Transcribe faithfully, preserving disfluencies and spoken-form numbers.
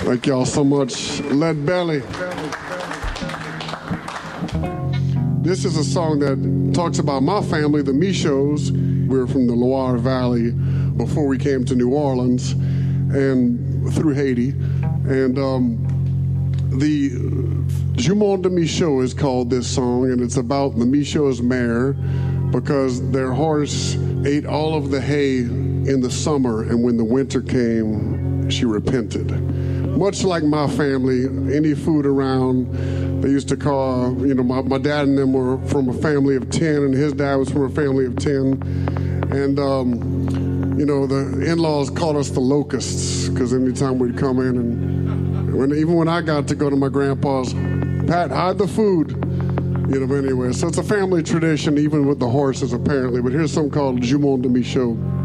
Thank y'all so much. Lead Belly. This is a song that talks about my family, the Michauds. We were from the Loire Valley before we came to New Orleans and through Haiti. And um, the Jument de Michaud is called this song, and it's about the Michaud's mare because their horse ate all of the hay in the summer, and when the winter came, she repented. Much like my family, any food around, they used to call, you know, my, my dad and them were from a family of ten, and his dad was from a family of ten. And, um, you know, the in-laws called us the locusts, because anytime we'd come in, and when, even when I got to go to my grandpa's, Pat, hide the food, you know, anyway. So it's a family tradition, even with the horses, apparently. But here's something called Jument de Michaud.